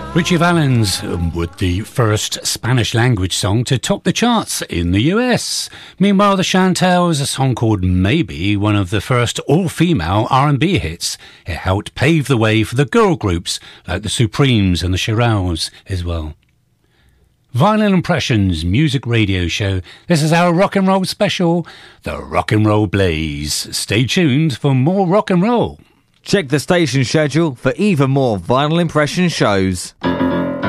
Richie Valens with the first Spanish language song to top the charts in the US. Meanwhile, the Chantels, a song called Maybe, one of the first all-female R&B hits. It helped pave the way for the girl groups like the Supremes and the Shirelles as well. Vinyl Impressions music radio show. This is our rock and roll special, the Rock and Roll Blaze. Stay tuned for more rock and roll. Check the station schedule for even more Vinyl Impression shows.